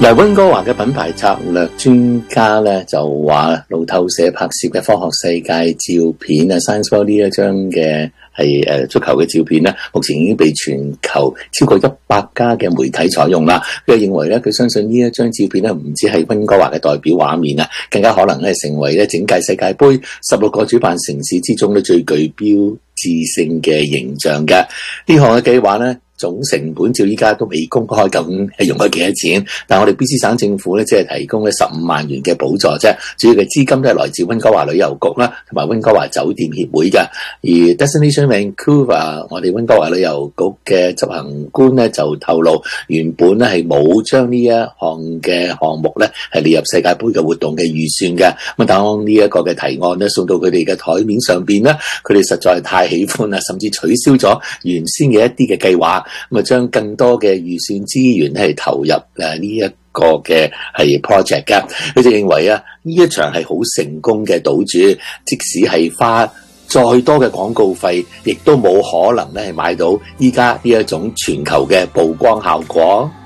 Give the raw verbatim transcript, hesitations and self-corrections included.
嗱，溫哥華嘅品牌策略專家咧就話，路透社拍攝嘅科學世界照片啊 ，Science World 呢一張嘅係誒足球嘅照片咧，目前已經被全球超過一百家嘅媒體採用啦。佢認為咧，佢相信呢一張照片咧，唔止係溫哥華嘅代表畫面啊，更加可能係成為咧整屆世界盃十六個主辦城市之中咧最具標誌性嘅形象嘅。呢項嘅計劃咧，總成本照依家都未公開，究竟係用咗幾多錢？但係我哋 B C 省政府咧，只係提供咧十五萬元嘅補助啫。主要嘅資金都係來自溫哥華旅遊局啦，同埋溫哥華酒店協會嘅。而 Destination Vancouver 我哋溫哥華旅遊局嘅執行官咧就透露，原本咧係冇將呢一項嘅項目咧係列入世界盃嘅活動嘅預算嘅。咁當呢一個嘅提案咧送到佢哋嘅台面上邊咧，佢哋實在係太喜歡啦，甚至取消咗原先嘅一啲嘅計劃。咁啊，將更多嘅預算資源係投入誒呢一個嘅係 project 嘅。佢就認為啊，呢一場係好成功嘅賭注，即使係花再多嘅廣告費，亦都冇可能咧係買到依家呢一種全球嘅曝光效果。